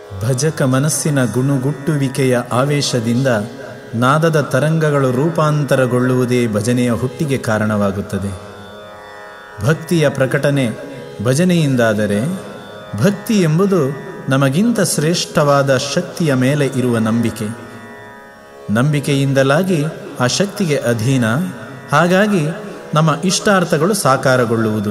ಭಜಕ ಮನಸ್ಸಿನ ಗುಣುಗುಟ್ಟುವಿಕೆಯ ಆವೇಶದಿಂದ ನಾದದ ತರಂಗಗಳು ರೂಪಾಂತರಗೊಳ್ಳುವುದೇ ಭಜನೆಯ ಹುಟ್ಟಿಗೆ ಕಾರಣವಾಗುತ್ತದೆ. ಭಕ್ತಿಯ ಪ್ರಕಟನೆ ಭಜನೆಯಿಂದಾದರೆ, ಭಕ್ತಿ ಎಂಬುದು ನಮಗಿಂತ ಶ್ರೇಷ್ಠವಾದ ಶಕ್ತಿಯ ಮೇಲೆ ಇರುವ ನಂಬಿಕೆ. ನಂಬಿಕೆಯಿಂದಲಾಗಿ ಆ ಶಕ್ತಿಗೆ ಅಧೀನ, ಹಾಗಾಗಿ ನಮ್ಮ ಇಷ್ಟಾರ್ಥಗಳು ಸಾಕಾರಗೊಳ್ಳುವುದು.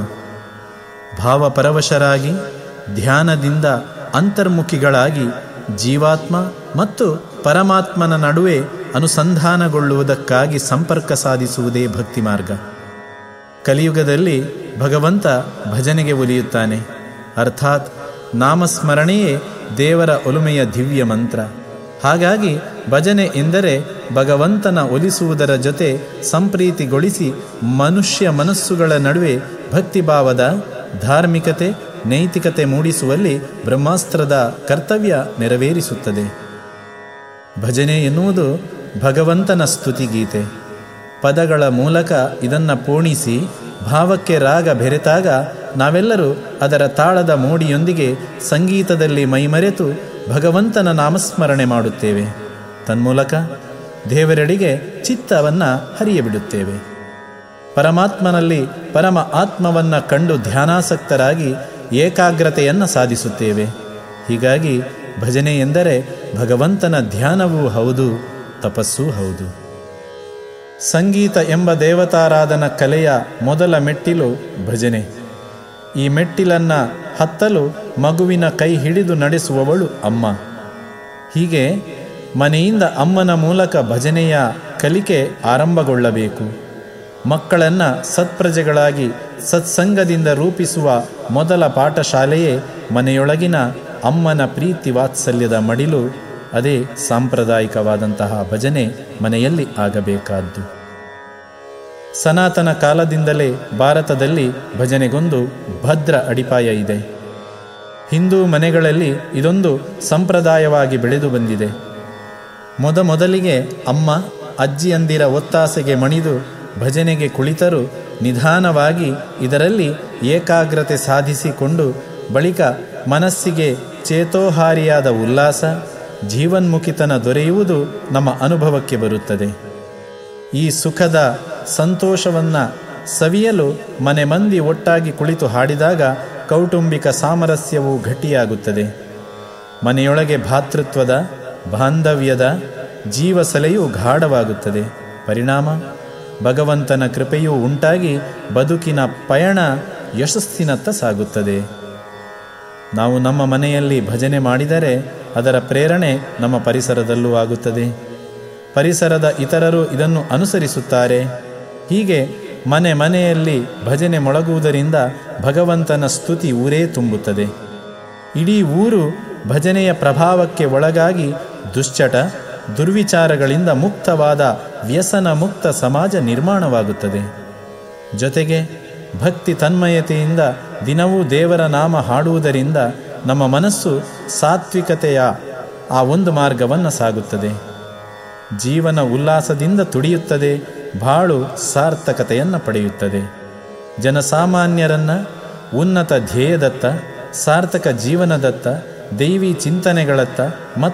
ಭಾವಪರವಶರಾಗಿ ಧ್ಯಾನದಿಂದ ಅಂತರ್ಮುಖಿಗಳಾಗಿ ಜೀವಾತ್ಮ ಮತ್ತು ಪರಮಾತ್ಮನ ನಡುವೆ ಅನುಸಂಧಾನಗೊಳ್ಳುವುದಕ್ಕಾಗಿ ಸಂಪರ್ಕ ಸಾಧಿಸುವುದೇ ಭಕ್ತಿ ಮಾರ್ಗ. ಕಲಿಯುಗದಲ್ಲಿ ಭಗವಂತ ಭಜನೆಗೆ ಒಲಿಯುತ್ತಾನೆ. ಅರ್ಥಾತ್ ನಾಮಸ್ಮರಣೆಯೇ ದೇವರ ಒಲುಮೆಯ ದಿವ್ಯ ಮಂತ್ರ. ಹಾಗಾಗಿ ಭಜನೆ ಎಂದರೆ ಭಗವಂತನ ಒಲಿಸುವುದರ ಜೊತೆ ಸಂಪ್ರೀತಿಗೊಳಿಸಿ ಮನುಷ್ಯ ಮನಸ್ಸುಗಳ ನಡುವೆ ಭಕ್ತಿಭಾವದ ಧಾರ್ಮಿಕತೆ ನೈತಿಕತೆ ಮೂಡಿಸುವಲ್ಲಿ ಬ್ರಹ್ಮಾಸ್ತ್ರದ ಕರ್ತವ್ಯ ನೆರವೇರಿಸುತ್ತದೆ. ಭಜನೆ ಎನ್ನುವುದು ಭಗವಂತನ ಸ್ತುತಿಗೀತೆ. ಪದಗಳ ಮೂಲಕ ಇದನ್ನು ಪೋಣಿಸಿ ಭಾವಕ್ಕೆ ರಾಗ ಬೆರೆತಾಗ ನಾವೆಲ್ಲರೂ ಅದರ ತಾಳದ ಮೋಡಿಯೊಂದಿಗೆ ಸಂಗೀತದಲ್ಲಿ ಮೈಮರೆತು ಭಗವಂತನ ನಾಮಸ್ಮರಣೆ ಮಾಡುತ್ತೇವೆ. ತನ್ಮೂಲಕ ದೇವರೆಡೆಗೆ ಚಿತ್ತವನ್ನು ಹರಿಯಬಿಡುತ್ತೇವೆ. ಪರಮಾತ್ಮನಲ್ಲಿ ಪರಮ ಆತ್ಮವನ್ನು ಕಂಡು ಧ್ಯಾನಾಸಕ್ತರಾಗಿ ಏಕಾಗ್ರತೆಯನ್ನು ಸಾಧಿಸುತ್ತೇವೆ. ಹೀಗಾಗಿ ಭಜನೆ ಎಂದರೆ ಭಗವಂತನ ಧ್ಯಾನವೂ ಹೌದು, ತಪಸ್ಸೂ ಹೌದು. ಸಂಗೀತ ಎಂಬ ದೇವತಾರಾಧನ ಕಲೆಯ ಮೊದಲ ಮೆಟ್ಟಿಲು ಭಜನೆ. ಈ ಮೆಟ್ಟಿಲನ್ನು ಹತ್ತಲು ಮಗುವಿನ ಕೈ ಹಿಡಿದು ನಡೆಸುವವಳು ಅಮ್ಮ. ಹೀಗೆ ಮನೆಯಿಂದ ಅಮ್ಮನ ಮೂಲಕ ಭಜನೆಯ ಕಲಿಕೆ ಆರಂಭಗೊಳ್ಳಬೇಕು. ಮಕ್ಕಳನ್ನು ಸತ್ಪ್ರಜೆಗಳಾಗಿ ಸತ್ಸಂಗದಿಂದ ರೂಪಿಸುವ ಮೊದಲ ಪಾಠಶಾಲೆಯೇ ಮನೆಯೊಳಗಿನ ಅಮ್ಮನ ಪ್ರೀತಿ ವಾತ್ಸಲ್ಯದ ಮಡಿಲು. ಅದೇ ಸಾಂಪ್ರದಾಯಿಕವಾದಂತಹ ಭಜನೆ ಮನೆಯಲ್ಲಿ ಆಗಬೇಕಾದ್ದು. ಸನಾತನ ಕಾಲದಿಂದಲೇ ಭಾರತದಲ್ಲಿ ಭಜನೆಗೊಂದು ಭದ್ರ ಅಡಿಪಾಯ ಇದೆ. ಹಿಂದೂ ಮನೆಗಳಲ್ಲಿ ಇದೊಂದು ಸಂಪ್ರದಾಯವಾಗಿ ಬೆಳೆದು ಬಂದಿದೆ. ಮೊದಲಿಗೆ ಅಮ್ಮ ಅಜ್ಜಿಯಂದಿರ ಒತ್ತಾಸೆಗೆ ಮಣಿದು ಭಜನೆಗೆ ಕುಳಿತರು ನಿಧಾನವಾಗಿ ಇದರಲ್ಲಿ ಏಕಾಗ್ರತೆ ಸಾಧಿಸಿಕೊಂಡು ಬಳಿಕ ಮನಸ್ಸಿಗೆ ಚೇತೋಹಾರಿಯಾದ ಉಲ್ಲಾಸ, ಜೀವನ್ಮುಖಿತನ ದೊರೆಯುವುದು ನಮ್ಮ ಅನುಭವಕ್ಕೆ ಬರುತ್ತದೆ. ಈ ಸುಖದ ಸಂತೋಷವನ್ನು ಸವಿಯಲು ಮನೆ ಮಂದಿ ಒಟ್ಟಾಗಿ ಕುಳಿತು ಹಾಡಿದಾಗ ಕೌಟುಂಬಿಕ ಸಾಮರಸ್ಯವು ಗಟ್ಟಿಯಾಗುತ್ತದೆ. ಮನೆಯೊಳಗೆ ಭಾತೃತ್ವದ ಬಾಂಧವ್ಯದ ಜೀವಸಲೆಯು ಗಾಢವಾಗುತ್ತದೆ. ಪರಿಣಾಮ ಭಗವಂತನ ಕೃಪೆಯೂ ಉಂಟಾಗಿ ಬದುಕಿನ ಪಯಣ ಯಶಸ್ಸಿನತ್ತ ಸಾಗುತ್ತದೆ. ನಾವು ನಮ್ಮ ಮನೆಯಲ್ಲಿ ಭಜನೆ ಮಾಡಿದರೆ ಅದರ ಪ್ರೇರಣೆ ನಮ್ಮ ಪರಿಸರದಲ್ಲೂ ಆಗುತ್ತದೆ. ಪರಿಸರದ ಇತರರು ಇದನ್ನು ಅನುಸರಿಸುತ್ತಾರೆ. ಹೀಗೆ ಮನೆಯಲ್ಲಿ ಭಜನೆ ಮೊಳಗುವುದರಿಂದ ಭಗವಂತನ ಸ್ತುತಿ ಊರೇ ತುಂಬುತ್ತದೆ. ಇಡೀ ಊರು ಭಜನೆಯ ಪ್ರಭಾವಕ್ಕೆ ಒಳಗಾಗಿ ದುಶ್ಚಟ ದುರ್ವಿಚಾರಗಳಿಂದ ಮುಕ್ತವಾದ ವ್ಯಸನ ಮುಕ್ತ ಸಮಾಜ ನಿರ್ಮಾಣವಾಗುತ್ತದೆ. ಜೊತೆಗೆ ಭಕ್ತಿ ತನ್ಮಯತೆಯಿಂದ ದಿನವೂ ದೇವರ ನಾಮ ಹಾಡುವುದರಿಂದ ನಮ್ಮ ಮನಸ್ಸು ಸಾತ್ವಿಕತೆಯ ಆ ಒಂದು ಮಾರ್ಗವನ್ನು ಸಾಗುತ್ತದೆ. ಜೀವನ ಉಲ್ಲಾಸದಿಂದ ತುಡಿಯುತ್ತದೆ. ಬಾಳು ಸಾರ್ಥಕತೆಯನ್ನು ಪಡೆಯುತ್ತದೆ. ಜನಸಾಮಾನ್ಯರನ್ನು ಉನ್ನತ ಧ್ಯೇಯದತ್ತ, ಸಾರ್ಥಕ ಜೀವನದತ್ತ, ದೈವಿ ಚಿಂತನೆಗಳತ್ತ